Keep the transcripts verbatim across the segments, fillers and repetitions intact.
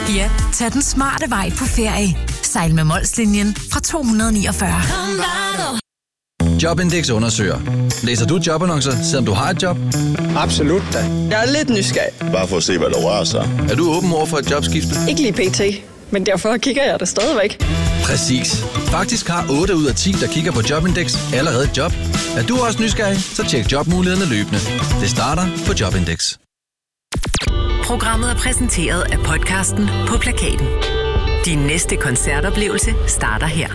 Ja, tag den smarte vej på ferie. Sejl med Molslinjen fra to hundrede niogfyrre. Jobindex undersøger. Læser du jobannoncer, selvom du har et job? Absolut da. Jeg er lidt nysgerrig. Bare for at se, hvad der rører sig. Er du åben over for et jobskifte? Ikke lige pt, men derfor kigger jeg det stadigvæk. Præcis. Faktisk har otte ud af ti, der kigger på Jobindex, allerede et job. Er du også nysgerrig, så tjek jobmulighederne løbende. Det starter på Jobindex. Programmet er præsenteret af podcasten På Plakaten. Din næste koncertoplevelse starter her.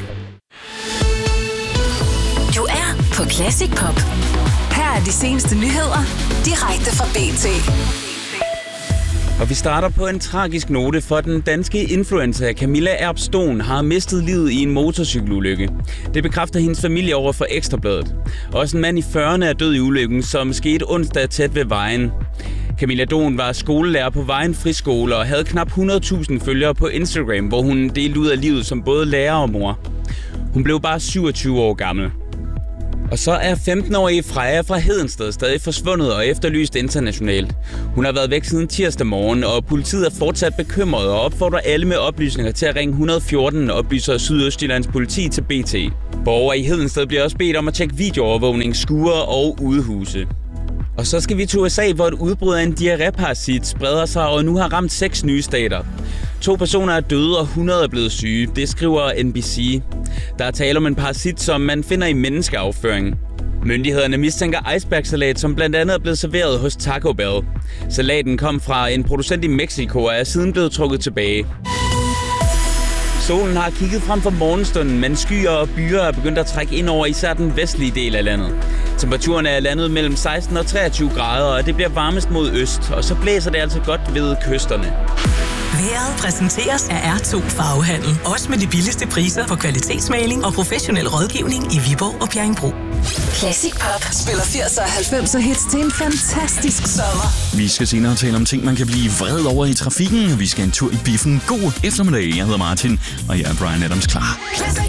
Du er på Classic Pop. Her er de seneste nyheder, direkte fra B T. Og vi starter på en tragisk note, for den danske influencer Camilla Erbstone har mistet livet i en motorcykelulykke. Det bekræfter hendes familie over for Ekstra Bladet. Også en mand i fyrrerne er død i ulykken, som skete onsdag tæt ved Vejen. Camilla Don var skolelærer på Vejen Friskole og havde knap hundrede tusind følgere på Instagram, hvor hun delte ud af livet som både lærer og mor. Hun blev bare syvogtyve år gammel. Og så er femten-årige Freja fra Hedensted stadig forsvundet og efterlyst internationalt. Hun har været væk siden tirsdag morgen, og politiet er fortsat bekymret og opfordrer alle med oplysninger til at ringe et hundrede fjorten, oplyser Sydøstjyllands politi til B T. Borgere i Hedensted bliver også bedt om at tjekke videoovervågning, skure og udehuse. Og så skal vi til U S A, hvor et udbrud af en diarréparasit spreder sig og nu har ramt seks nye stater. To personer er døde, og hundrede er blevet syge. Det skriver N B C. Der er tale om en parasit, som man finder i menneskeafføring. Myndighederne mistænker icebergsalat, som blandt andet er blevet serveret hos Taco Bell. Salaten kom fra en producent i Mexico og er siden blevet trukket tilbage. Solen har kigget frem for morgenstunden, men skyer og byer er begyndt at trække ind over især den vestlige del af landet. Temperaturen er landet mellem seksten og treogtyve grader, og det bliver varmest mod øst, og så blæser det altså godt ved kysterne. Vejret præsenteres af R to Farvehandel. Også med de billigste priser på kvalitetsmaling og professionel rådgivning i Viborg og Bjerringbro. Classic Pop spiller firser og halvfemser hits til en fantastisk sommer. Vi skal senere tale om ting, man kan blive vred over i trafikken. Vi skal en tur i biffen. God eftermiddag. Jeg hedder Martin, og jeg er Brian Adams klar. Classic